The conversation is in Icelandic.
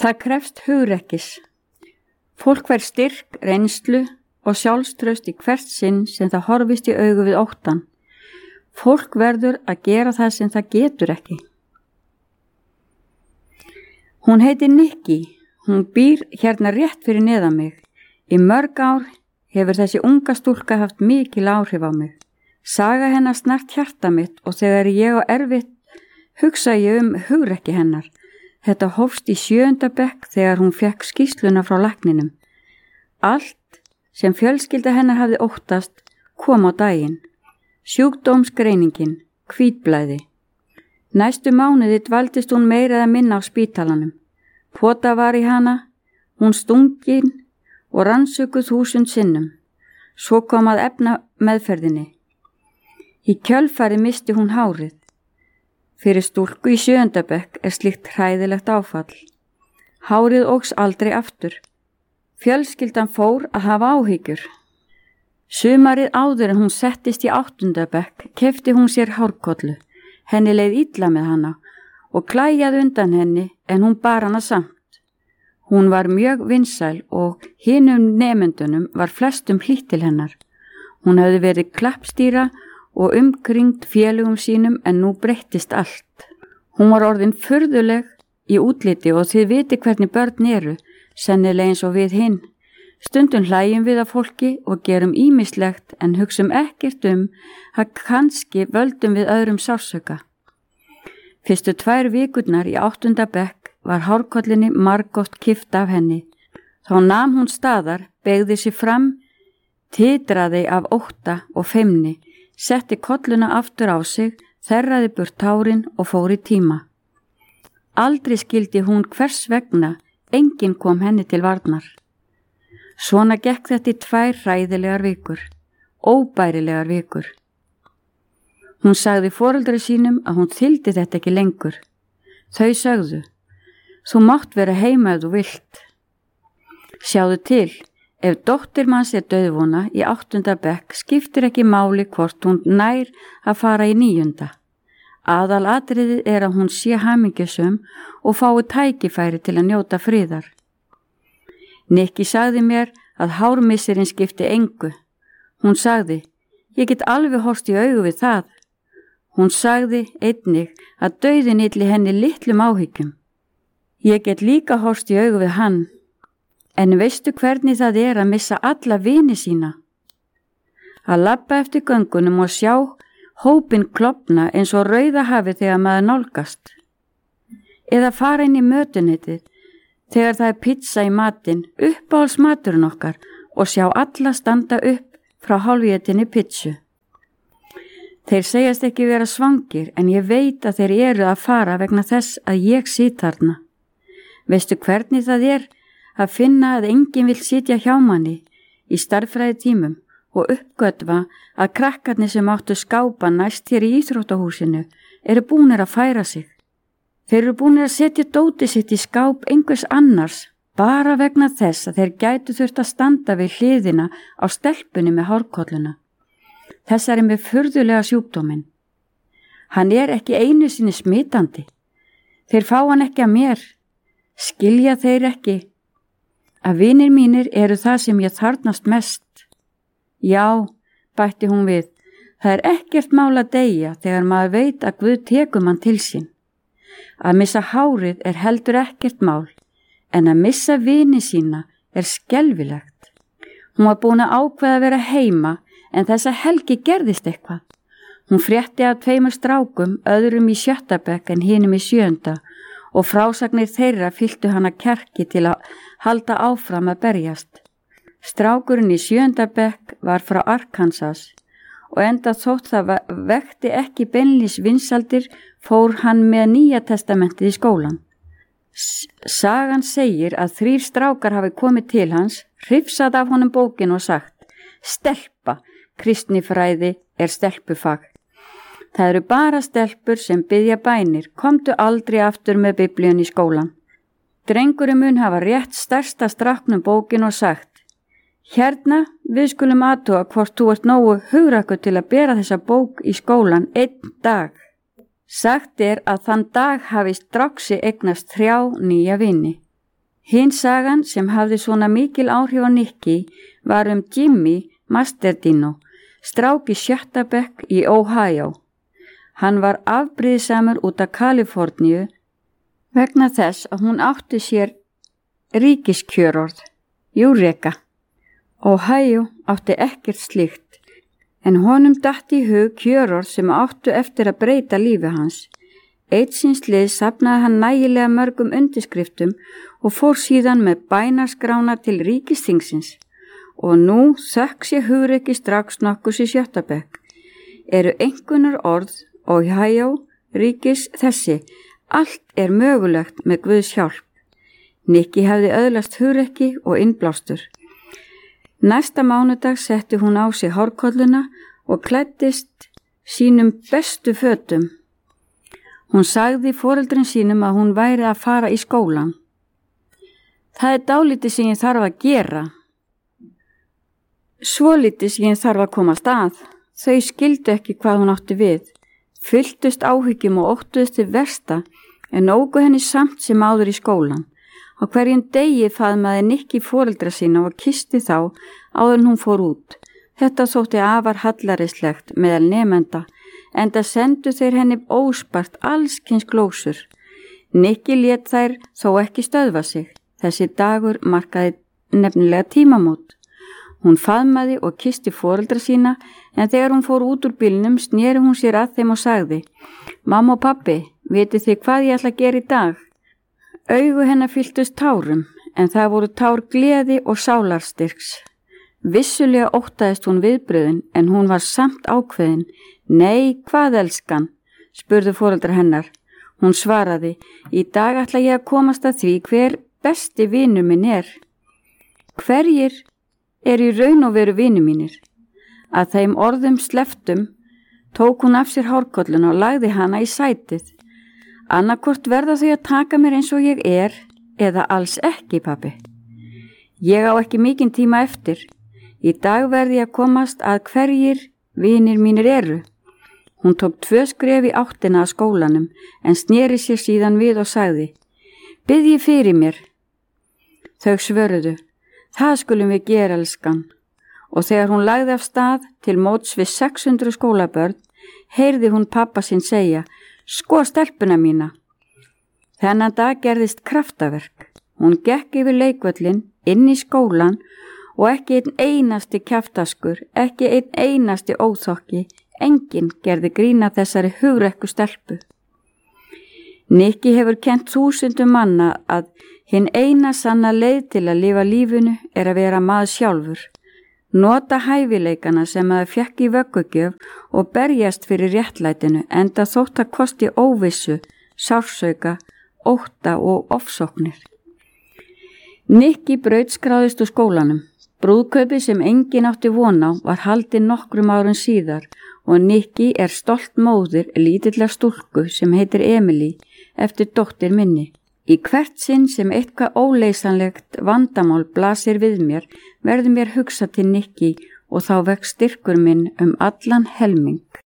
Það krefst hugrekkis. Fólk fær styrk, reynslu og sjálfstraust í hvert sinn sem það horfist í augu við óttan. Fólk verður að gera það sem það getur ekki. Hún heitir Nikki. Hún býr hérna rétt fyrir neðan mig. Í mörg ár hefur þessi unga stúlka haft mikil áhrif á mig. Saga hennar snart hjarta mitt og þegar ég á erfitt hugsa ég hugrekki hennar. Þetta hófst í 7. bekk þegar hún fekk skýrsluna frá lækninum. Allt sem fjölskylda hennar hafði óttast kom á daginn. Sjúkdómsgreiningin, hvítblæði. Næstu mánuði dvaldist hún meira eða minna á spítalanum. Pota var í hana, hún stungin og rannsökuð 1000 sinnum. Svo kom að efna meðferðinni. Í kjölfari misti hún hárið. Fyrir stúlku í 7. bekk slíkt hræðilegt áfall. Hárið óx aldrei aftur. Fjölskyldan fór að hafa áhyggjur. Sumarið áður en hún settist í 8. bekk keypti hún sér hárkollu. Henni leið illa með hana og klæjaði undan henni en hún bar hana samt. Hún var mjög vinsæl og hinum nemendunum var flestum hlýtt til hennar. Hún hafði verið klappstýra og umkringd félögum sínum en nú breyttist allt. Hún var orðin furðuleg í útliti og þið viti hvernig börn eru, sennilega eins og við hinn. Stundum hlæjum við af fólki og gerum ýmislegt en hugsum ekkert að kannski völdum við öðrum sársauka. Fyrstu 2 vikurnar í 8. bekk var hárkollinni margoft kippt af henni. Þá nam hún staðar, beygði sig fram, titraði af ótta og feimni, setti kolluna aftur á sig, þerraði burt tárin og fór í tíma. Aldrei skildi hún hvers vegna, enginn kom henni til varnar. Svona gekk þetta í 2 hræðilegar vikur, óbærilegar vikur. Hún sagði foreldri sínum að hún þyldi þetta ekki lengur. Þau sögðu, þú mátt vera heima ef þú vilt. Sjáðu til, ef dóttir manns dauðvona í 8. bekk skiptir ekki máli hvort hún nær að fara í 9. Aðalatriðið að hún sé hamingjusöm og fái tækifæri til að njóta friðar. Nikki sagði mér að hármissirinn skipti engu. Hún sagði, ég get alveg horfst í augu við það. Hún sagði einnig að dauðinn ylli henni litlum áhyggjum. Ég get líka horfst í augu við hann. En veistu hvernig það að missa alla vini sína? Að labba eftir göngunum og sjá hópinn klofna eins og rauða hafi þegar maður nálgast. Eða fara inn í mötuneytið þegar það pizza í matinn, uppáhaldsmaturinn okkar og sjá alla standa upp frá hálfétinni pizzu. Þeir segjast ekki vera svangir en ég veit að þeir eru að fara vegna þess að ég sit þarna. Veistu hvernig það að finna að enginn vill sitja hjá manni í starffræði tímum og uppgötva að krakkarnir sem áttu skápa næst hér í íþróttahúsinu eru búnir að færa sig. Þeir eru búnir að setja dótið sitt í skáp einhvers annars bara vegna þess að þeir gætu þurft að standa við hliðina á stelpunni með hárkolluna. Þessari með furðulega sjúkdóminn. Hann ekki einu sinni smitandi. Þeir fá hann ekki að mér. Skilja þeir ekki að vinir mínir eru það sem ég þarfnast mest. Já, bætti hún við, það ekkert mál að deyja þegar maður veit að Guð tekur mann til sín. Að missa hárið heldur ekkert mál, en að missa vini sína skelfilegt. Hún var búin að ákveða að vera heima, en þessa helgi gerðist eitthvað. Hún frétti af 2 strákum, öðrum í 7. bekk en hinum í 7. og frásagnir þeirra fylltu hana kjarki til að halda áfram að berjast. Strákurinn í 7. bekk var frá Arkansas og enda þótt það vekti ekki beinlínis vinsaldir fór hann með Nýja testamentið í skólan. Sagan segir að 3 strákar hafi komið til hans, hrifsað af honum bókin og sagt, stelpa, kristnifræði stelpufag. Það eru bara stelpur sem biðja bænir, komdu aldrei aftur með biblíun í skólan. Drengurinn mun hafa rétt stærsta stráknum bókin og sagt, hérna, við skulum athuga hvort þú ert nógu hugrakkur til að bera þessa bók í skólan 1 dag. Sagt að þann dag hafi stráksi eignast 3 nýja vini. Hin sagan sem hafði svona mikil áhrif á Nikki var Jimmy Masterdino, strák í 7. bekk í Ohio. Hann var afbrýðisamur út af Kaliforníu vegna þess að hún átti sér ríkiskjörorð, Eureka. Ohio átti ekkert slíkt, en honum datt í hug kjörorð sem áttu eftir að breyta lífi hans. Eitt síns liðs safnaði hann nægilega mörgum undirskriftum og fór síðan með bænaskrána til ríkisþingsins. Og nú þökk sé hugrekki strax nokkurs í 7. bekk. Eru einhverjar orð Ohio ríkis þessi: allt er mögulegt með Guðs hjálp. Nikki hafði öðlast hugrekki og innblástur. Næsta mánudag setti hún á sig hárkolluna og klæddist sínum bestu fötum. Hún sagði foreldrin sínum að hún væri að fara í skólan. Það er dálítið sem ég þarf að gera. Svolítið sem ég þarf að komast að. Þau skildu ekki hvað hún átti við. Fylltust áhyggjum og óttuðust til versta, en ógu henni samt sem áður í skólan. Á hverjum degi faðmaði Nikki foreldra sína og kyssti þá áður en hún fór út. Þetta þótti afar hallarislegt meðal nemenda, enda sendu þeir henni óspart allskyns glósur. Nikki lét þær þó ekki stöðva sig. Þessi dagur markaði nefnilega tímamót. Hún faðmaði og kyssti foreldra sína, en þegar hún fór út úr bílnum sneri hún sér að þeim og sagði: Mamma og pabbi, vitið þið hvað ég ætla að gera í dag? Augu hennar fylltust tárum, en það voru tár gleði og sálarstyrks. Vissulega óttaðist hún viðbröðin, en hún var samt ákveðin. Nei, hvað elskan? Spurðu foreldra hennar. Hún svaraði: Í dag ætla ég að komast að því hver besti vinur minn er. Hverjir eru í raun og veru vinir mínir? Að þeim orðum sleftum tók hún af sér hárkolluna og lagði hana í sætið. Annarkvort verða þau að taka mér eins og ég er, eða alls ekki, pabbi. Ég á ekki mikinn tíma eftir. Í dag verði ég að komast að hverjir vinir mínir eru. Hún tók 2 skref í áttina að skólanum, en sneri sér síðan við og sagði: Biðji fyrir mér. Þau svöruðu: Það skulum við gera, elskan. Og þegar hún lagði af stað til móts við 600 skólabörn, heyrði hún pappa sinn segja: Sko stelpuna mína. Þennan dag gerðist kraftaverk. Hún gekk yfir leikvöllin, inn í skólan og ekki einn einasti kjaftaskur, ekki einn einasti óþokki, enginn gerði grína þessari hugrekku stelpu. Nikki hefur kennt þúsundum manna að hinn eina sanna leið til að lifa lífinu er að vera maður sjálfur. Nota hæfileikana sem maður fékk í vöggugjöf og berjast fyrir réttlætinu, enda þótt að kosti óvissu, sársauka, ótta og ofsóknir. Nikki brautskráðist úr skólanum. Brúðkaupi sem enginn átti von á var haldið nokkrum árum síðar og Nikki er stolt móðir lítillar stúlku sem heitir Emily eftir dóttir minni. Í hvert sinn sem eitthvað óleysanlegt vandamál blasir við mér, verður mér hugsa til Nikki og þá vex styrkur minn allan helming.